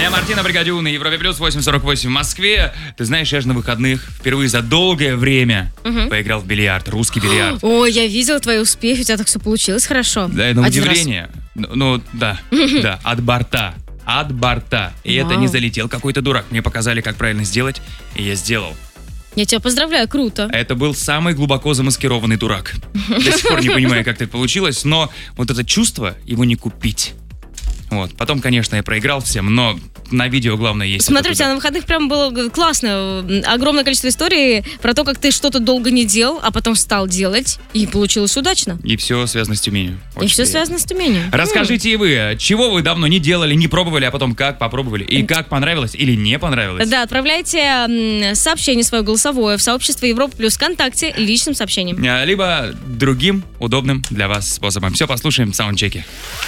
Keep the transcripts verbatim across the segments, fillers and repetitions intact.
Я Мартина Бригадюн, на Европе Плюс, восемь сорок восемь в Москве. Ты знаешь, я же на выходных впервые за долгое время угу. поиграл в бильярд, русский бильярд. Ой, я видела твои успехи, у тебя так все получилось хорошо. Да, на удивление. Ну, ну, да, да, от борта. От борта. И Вау. Это не залетел какой-то дурак. Мне показали, как правильно сделать, и я сделал. Я тебя поздравляю, круто. Это был самый глубоко замаскированный дурак. До сих пор не понимаю, как так получилось, но вот это чувство, его не купить. Вот. Потом, конечно, я проиграл всем, но на видео главное есть. Смотри, у тебя на выходных прям было классно. Огромное количество историй про то, как ты что-то долго не делал, а потом стал делать, и получилось удачно. И все связано с Тюменью. Очень и все приятно. Связано с Тюменью. Расскажите и вы, чего вы давно не делали, не пробовали, а потом как попробовали, и как понравилось или не понравилось. Да, отправляйте сообщение свое голосовое в сообщество Европа Плюс ВКонтакте личным сообщением. Либо другим удобным для вас способом. Все, послушаем в саундчеке.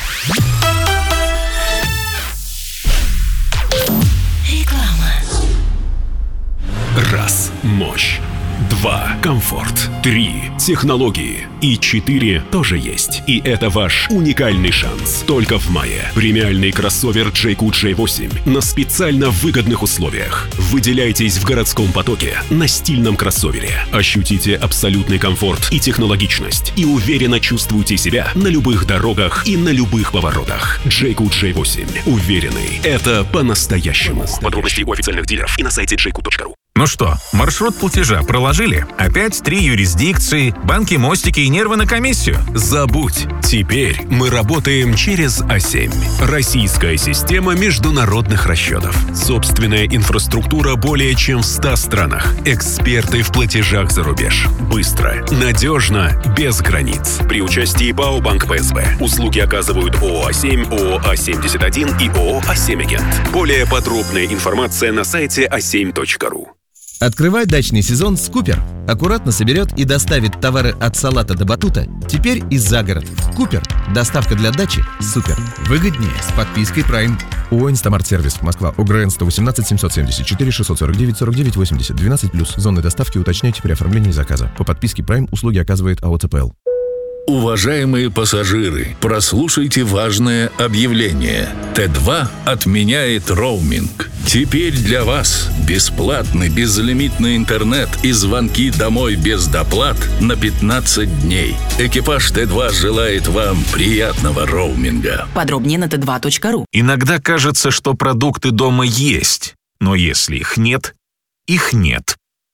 Раз – мощь. Два – комфорт. Три – технологии. И четыре тоже есть. И это ваш уникальный шанс. Только в мае. Премиальный кроссовер джей кью джей восемь на специально выгодных условиях. Выделяйтесь в городском потоке на стильном кроссовере. Ощутите абсолютный комфорт и технологичность. И уверенно чувствуйте себя на любых дорогах и на любых поворотах. джей кью джей восемь. Уверенный. Это по-настоящему. Подробности у официальных дилеров и на сайте джей кью точка ру. Ну что, маршрут платежа проложили? Опять три юрисдикции, банки, мостики и нервы на комиссию? Забудь. Теперь мы работаем через а семь. Российская система международных расчетов. Собственная инфраструктура более чем в ста странах. Эксперты в платежах за рубеж. Быстро, надежно, без границ. При участии ПАО Банк Пэ Эс Бэ. Услуги оказывают ООО а семь, ООО а семьдесят один и ООО а семь Агент. Более подробная информация на сайте а семь точка ру. Открывай дачный сезон с Купер. Аккуратно соберет и доставит товары от салата до батута. Теперь и за город. Купер. Доставка для дачи. Супер. Выгоднее с подпиской Prime. ООО «Инстамарт-сервис», Москва, ОГРН сто восемнадцать семьсот семьдесят четыре шестьсот сорок девять сорок девять восемьдесят, двенадцать плюс. Зоны доставки уточняйте при оформлении заказа. По подписке Prime услуги оказывает АО Цэ Пэ Эл. Уважаемые пассажиры, прослушайте важное объявление. Тэ два отменяет роуминг. Теперь для вас бесплатный безлимитный интернет и звонки домой без доплат на пятнадцать дней. Экипаж Тэ два желает вам приятного роуминга. Подробнее на тэ два точка ру. Иногда кажется, что продукты дома есть, но если их нет, их нет.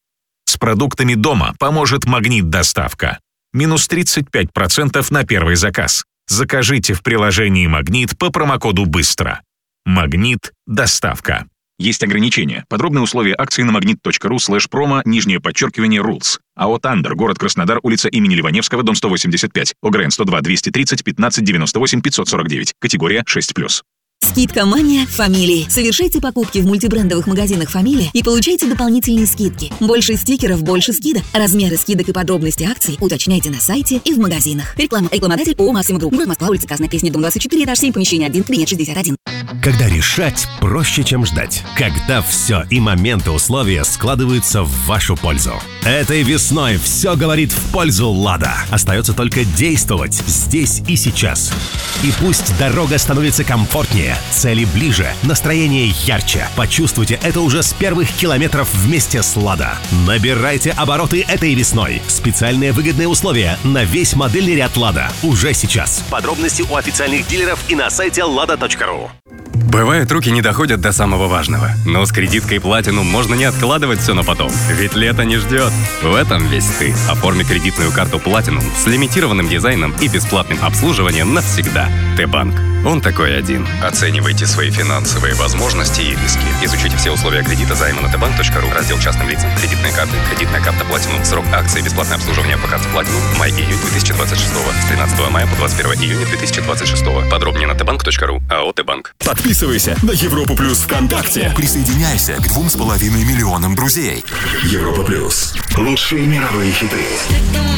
С продуктами дома поможет Магнит Доставка. Минус тридцать пять процентов на первый заказ. Закажите в приложении «Магнит» по промокоду «Быстро». «Магнит. Доставка». Есть ограничения. Подробные условия акции на магнит точка ру слэш промо, нижнее подчеркивание, рулс. АО «Тандер», город Краснодар, улица имени Ливаневского, дом сто восемьдесят пять. ОГРН сто два двести тридцать пятнадцать девяносто восемь пятьсот сорок девять. Категория шесть плюс. Скидка «Мания» Фамилии. Совершайте покупки в мультибрендовых магазинах «Фамилия» и получайте дополнительные скидки. Больше стикеров, больше скидок. Размеры скидок и подробности акций уточняйте на сайте и в магазинах. Реклама. Рекламодатель ООО «Максима Групп». Город Москва, улица Красной Пресни, дом двадцать четыре, этаж семь, помещение один, кабинет шестьдесят один. Когда решать проще, чем ждать. Когда все и моменты, условия складываются в вашу пользу. Этой весной все говорит в пользу «Лада». Остается только действовать здесь и сейчас. И пусть дорога становится комфортнее, цели ближе, настроение ярче. Почувствуйте это уже с первых километров вместе с «Лада». Набирайте обороты этой весной. Специальные выгодные условия на весь модельный ряд «Лада» уже сейчас. Подробности у официальных дилеров и на сайте лада точка ру. Бывает, руки не доходят до самого важного. Но с кредиткой Platinum можно не откладывать все на потом. Ведь лето не ждет. В этом весь ты. Оформи кредитную карту Platinum с лимитированным дизайном и бесплатным обслуживанием навсегда. Т-банк. Он такой один. Оценивайте свои финансовые возможности и риски. Изучите все условия кредита займа на тэ банк точка ру. Раздел частным лицам. Кредитные карты. Кредитная карта Platinum. Срок акции. Бесплатное обслуживание по карте Platinum. Май-июнь две тысячи двадцать шестого. С тринадцатого мая по двадцать первое июня две тысячи двадцать шестого. Подробнее на тэ банк точка ру. АО «Т-банк». Подписывайся на Европу Плюс ВКонтакте. Присоединяйся к двум с половиной миллионам друзей. Европа Плюс. Лучшие мировые хиты.